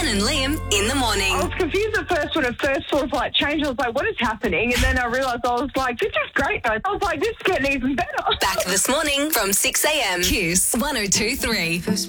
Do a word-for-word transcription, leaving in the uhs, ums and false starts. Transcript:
Jen and Liam in the morning. I was confused at first when it first sort of like changed. I was like, what is happening? And then I realised I was like, this is great. I was like, this is getting even better. Back this morning from six a.m. Kiss one oh two three.